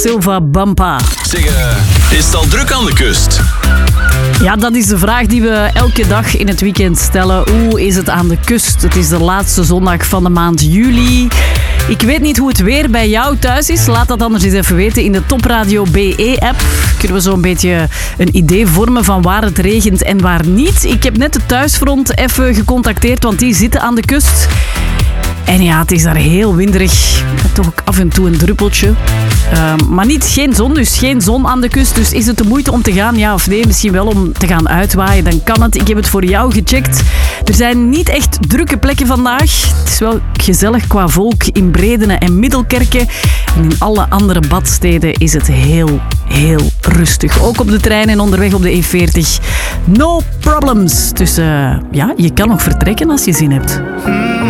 Silva Bampa. Zeg, is het al druk aan de kust? Ja, dat is de vraag die we elke dag in het weekend stellen. Hoe is het aan de kust? Het is de laatste zondag van de maand juli. Ik weet niet hoe het weer bij jou thuis is. Laat dat anders eens even weten in de Top Radio BE-app. Kunnen we zo'n beetje een idee vormen van waar het regent en waar niet. Ik heb net de thuisfront even gecontacteerd, want die zitten aan de kust. En ja, het is daar heel winderig. Toch ook af en toe een druppeltje. Maar geen zon, dus geen zon aan de kust. Dus is het de moeite om te gaan? Ja of nee? Misschien wel om te gaan uitwaaien. Dan kan het. Ik heb het voor jou gecheckt. Er zijn niet echt drukke plekken vandaag. Het is wel gezellig qua volk in Bredene en Middelkerke. En in alle andere badsteden is het heel, heel rustig. Ook op de trein en onderweg op de E40. No problems. Dus ja, je kan nog vertrekken als je zin hebt.